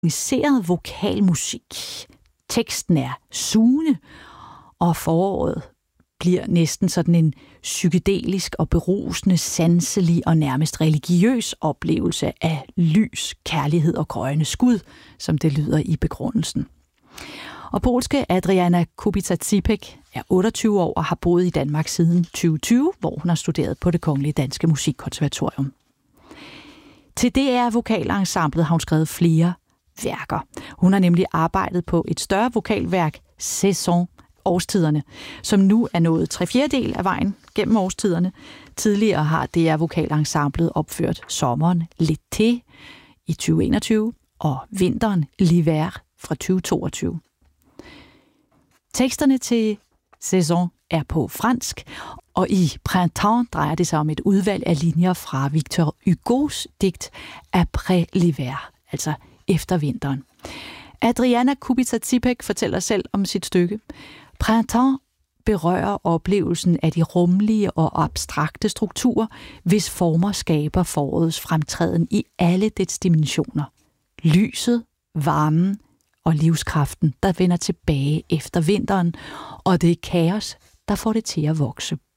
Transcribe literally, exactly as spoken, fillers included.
Organiseret vokalmusik. Teksten er sugende, og foråret bliver næsten sådan en psykedelisk og berusende, sanselig og nærmest religiøs oplevelse af lys, kærlighed og grønne skud, som det lyder i begrundelsen. Og polske Adriana Kubita-Cipek er otteogtyve år og har boet i Danmark siden tyve tyve, hvor hun har studeret på Det Kongelige Danske Musikkonservatorium. Til D R Vokalensemblet har hun skrevet flere værker. Hun har nemlig arbejdet på et større vokalværk, Saison, årstiderne, som nu er nået tre fjerdedel af vejen gennem årstiderne. Tidligere har D R Vokalensemblet opført sommeren, L'été i tyve enogtyve og vinteren, L'hiver fra tyve toogtyve. Teksterne til Saison er på fransk, og i Printemps drejer det sig om et udvalg af linjer fra Victor Hugos digt Après l'hiver, altså efter vinteren. Adriana Kubita-Cipek fortæller selv om sit stykke. Printemps berører oplevelsen af de rumlige og abstrakte strukturer, hvis former skaber forårets fremtræden i alle dets dimensioner. Lyset, varmen og livskraften, der vender tilbage efter vinteren, og det er kaos, der får det til at vokse.